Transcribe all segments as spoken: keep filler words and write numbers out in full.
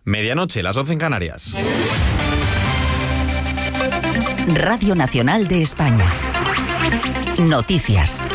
Medianoche, las once en Canarias. Radio Nacional de España. Noticias.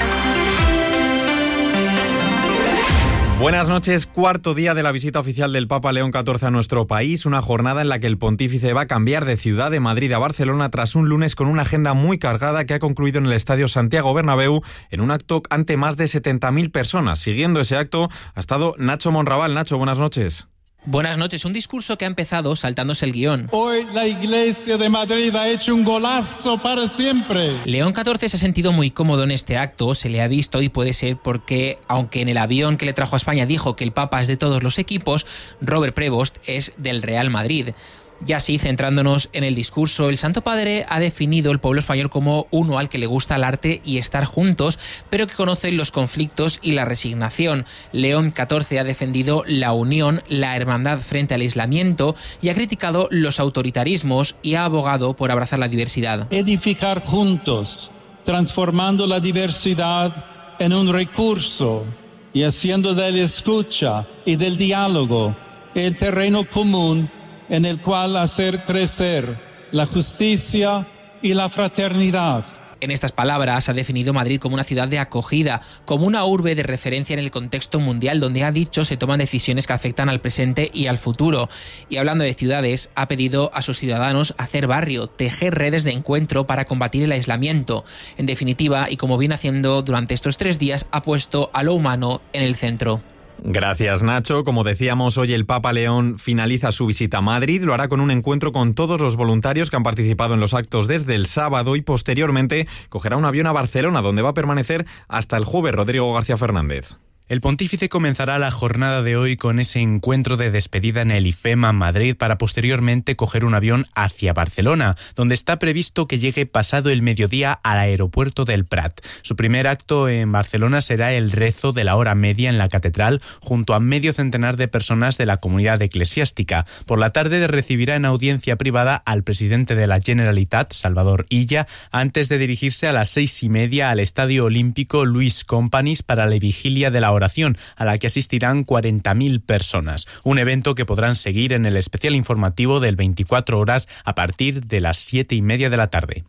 Buenas noches, cuarto día de la visita oficial del Papa León catorce a nuestro país, una jornada en la que el pontífice va a cambiar de ciudad, de Madrid a Barcelona, tras un lunes con una agenda muy cargada que ha concluido en el Estadio Santiago Bernabéu en un acto ante más de setenta mil personas. Siguiendo ese acto ha estado Nacho Monraval. Nacho, buenas noches. Buenas noches. Un discurso que ha empezado saltándose el guión. Hoy la Iglesia de Madrid ha hecho un golazo para siempre. León catorce se ha sentido muy cómodo en este acto, se le ha visto, y puede ser porque, aunque en el avión que le trajo a España dijo que el Papa es de todos los equipos, Robert Prevost es del Real Madrid. Ya así, centrándonos en el discurso, el Santo Padre ha definido el pueblo español como uno al que le gusta el arte y estar juntos, pero que conoce los conflictos y la resignación. León catorce ha defendido la unión, la hermandad frente al aislamiento, y ha criticado los autoritarismos y ha abogado por abrazar la diversidad. Edificar juntos, transformando la diversidad en un recurso y haciendo de la escucha y del diálogo el terreno común en el cual hacer crecer la justicia y la fraternidad. En estas palabras ha definido Madrid como una ciudad de acogida, como una urbe de referencia en el contexto mundial, donde ha dicho se toman decisiones que afectan al presente y al futuro. Y hablando de ciudades, ha pedido a sus ciudadanos hacer barrio, tejer redes de encuentro para combatir el aislamiento. En definitiva, y como viene haciendo durante estos tres días, ha puesto a lo humano en el centro. Gracias, Nacho. Como decíamos, hoy el Papa León finaliza su visita a Madrid. Lo hará con un encuentro con todos los voluntarios que han participado en los actos desde el sábado, y posteriormente cogerá un avión a Barcelona, donde va a permanecer hasta el jueves. Rodrigo García Fernández. El pontífice comenzará la jornada de hoy con ese encuentro de despedida en el IFEMA Madrid, para posteriormente coger un avión hacia Barcelona, donde está previsto que llegue pasado el mediodía al aeropuerto del Prat. Su primer acto en Barcelona será el rezo de la hora media en la catedral, junto a medio centenar de personas de la comunidad eclesiástica. Por la tarde recibirá en audiencia privada al presidente de la Generalitat, Salvador Illa, antes de dirigirse a las seis y media al Estadio Olímpico Luis Companys para la vigilia de la hora, a la que asistirán cuarenta mil personas. Un evento que podrán seguir en el especial informativo del veinticuatro horas a partir de las siete y media de la tarde.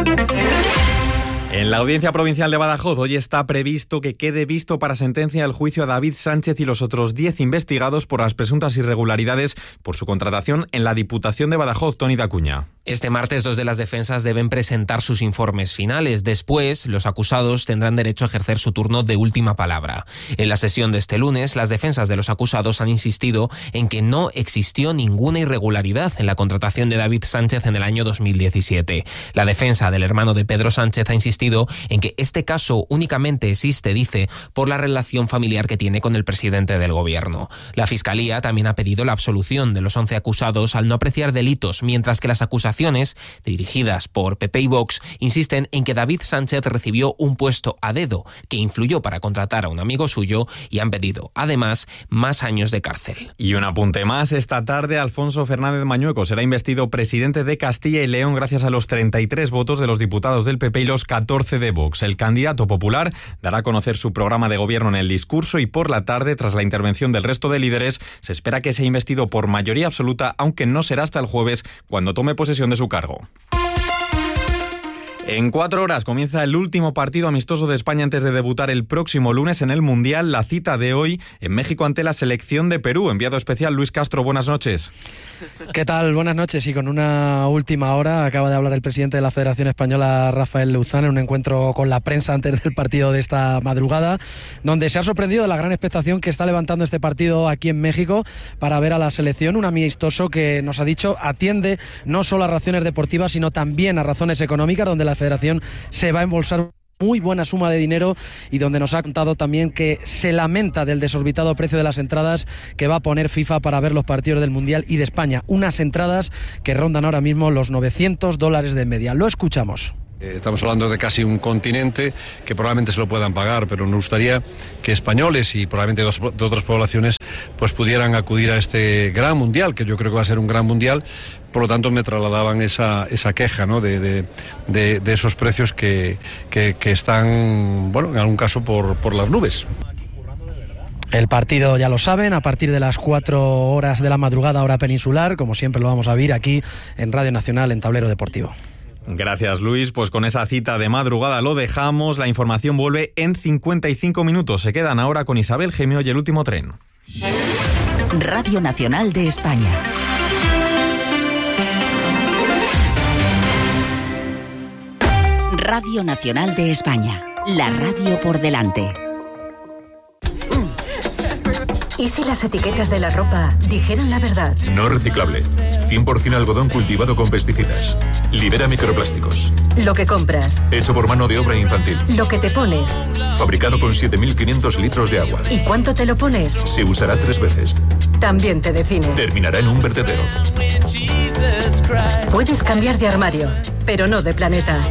En la Audiencia Provincial de Badajoz hoy está previsto que quede visto para sentencia el juicio a David Sánchez y los otros diez investigados por las presuntas irregularidades por su contratación en la Diputación de Badajoz. Toni Dacuña. Este martes, dos de las defensas deben presentar sus informes finales. Después, los acusados tendrán derecho a ejercer su turno de última palabra. En la sesión de este lunes, las defensas de los acusados han insistido en que no existió ninguna irregularidad en la contratación de David Sánchez en el año dos mil diecisiete. La defensa del hermano de Pedro Sánchez ha insistido en que este caso únicamente existe, dice, por la relación familiar que tiene con el presidente del gobierno. La Fiscalía también ha pedido la absolución de los once acusados al no apreciar delitos, mientras que las acusaciones dirigidas por P P y Vox insisten en que David Sánchez recibió un puesto a dedo que influyó para contratar a un amigo suyo, y han pedido, además, más años de cárcel. Y un apunte más. Esta tarde, Alfonso Fernández Mañueco será investido presidente de Castilla y León gracias a los treinta y tres votos de los diputados del P P y los catorce de Vox. El candidato popular dará a conocer su programa de gobierno en el discurso, y por la tarde, tras la intervención del resto de líderes, se espera que sea investido por mayoría absoluta, aunque no será hasta el jueves cuando tome posesión de su cargo. En cuatro horas comienza el último partido amistoso de España antes de debutar el próximo lunes en el Mundial. La cita de hoy en México ante la selección de Perú. Enviado especial Luis Castro, buenas noches. ¿Qué tal? Buenas noches. Y con una última hora acaba de hablar el presidente de la Federación Española, Rafael Luzán, en un encuentro con la prensa antes del partido de esta madrugada, donde se ha sorprendido de la gran expectación que está levantando este partido aquí en México para ver a la selección. Un amistoso que, nos ha dicho, atiende no solo a razones deportivas, sino también a razones económicas, donde la Federación se va a embolsar muy buena suma de dinero, y donde nos ha contado también que se lamenta del desorbitado precio de las entradas que va a poner FIFA para ver los partidos del Mundial y de España. Unas entradas que rondan ahora mismo los novecientos dólares de media. Lo escuchamos. Estamos hablando de casi un continente que probablemente se lo puedan pagar, pero nos gustaría que españoles y probablemente de otras poblaciones pues pudieran acudir a este gran mundial, que yo creo que va a ser un gran mundial. Por lo tanto, me trasladaban esa, esa queja, ¿no?, de, de, de, de esos precios que, que, que están, bueno, en algún caso por, por las nubes. El partido, ya lo saben, a partir de las cuatro horas de la madrugada, hora peninsular, como siempre lo vamos a ver aquí en Radio Nacional, en Tablero Deportivo. Gracias, Luis. Pues con esa cita de madrugada lo dejamos. La información vuelve en cincuenta y cinco minutos. Se quedan ahora con Isabel Gemio y El Último Tren. Radio Nacional de España. Radio Nacional de España. La radio por delante. ¿Y si las etiquetas de la ropa dijeran la verdad? No reciclable. cien por ciento algodón cultivado con pesticidas. Libera microplásticos. Lo que compras. Hecho por mano de obra infantil. Lo que te pones. Fabricado con siete mil quinientos litros de agua. ¿Y cuánto te lo pones? Se usará tres veces. También te define. Terminará en un vertedero. Puedes cambiar de armario, pero no de planeta.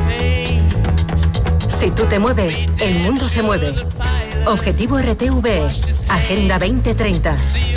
Si tú te mueves, el mundo se mueve. Objetivo R T V E. Agenda veinte treinta.